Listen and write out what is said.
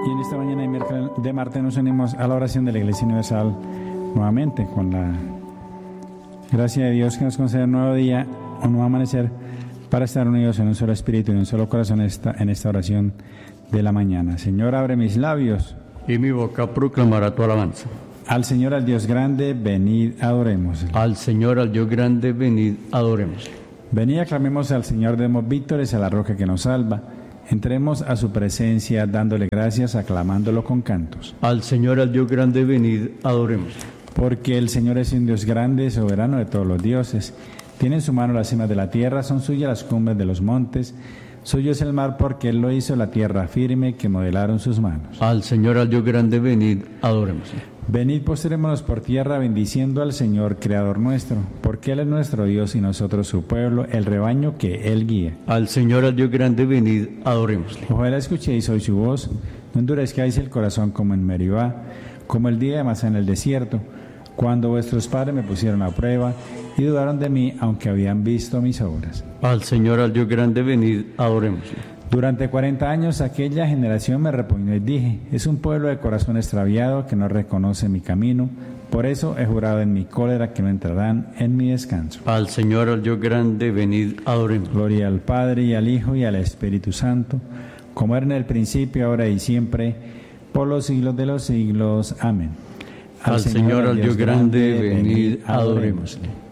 Y en esta mañana de martes nos unimos a la oración de la Iglesia Universal nuevamente con la gracia de Dios que nos concede un nuevo día, un nuevo amanecer para estar unidos en un solo espíritu y en un solo corazón en esta oración de la mañana. Señor, abre mis labios y mi boca proclamará tu alabanza. Al Señor, al Dios grande, venid, adoremos. Al Señor, al Dios grande, venid, adoremos. Venid, aclamemos al Señor, demos vítores a la roca que nos salva. Entremos a su presencia dándole gracias, aclamándolo con cantos. Al Señor, al Dios grande, venid, adoremos. Porque el Señor es un Dios grande, soberano de todos los dioses. Tiene en su mano las cimas de la tierra, son suyas las cumbres de los montes. Suyo es el mar porque Él lo hizo, la tierra firme que modelaron sus manos. Al Señor, al Dios grande, venid, adoremos. Venid, postrémonos por tierra, bendiciendo al Señor, Creador nuestro, porque Él es nuestro Dios y nosotros su pueblo, el rebaño que Él guía. Al Señor, al Dios grande, venid, adorémosle. Ojalá escuchéis hoy su voz, no endurezcáis el corazón como en Meribá, como el día de Masá en el desierto, cuando vuestros padres me pusieron a prueba y dudaron de mí, aunque habían visto mis obras. Al Señor, al Dios grande, venid, adorémosle. Durante 40 años aquella generación me repugnó y dije, es un pueblo de corazón extraviado que no reconoce mi camino, por eso he jurado en mi cólera que no entrarán en mi descanso. Al Señor, al Dios grande, venid, adoremos. Gloria al Padre y al Hijo y al Espíritu Santo, como era en el principio, ahora y siempre, por los siglos de los siglos. Amén. Al Señor, al Dios grande, venid, adorémosle.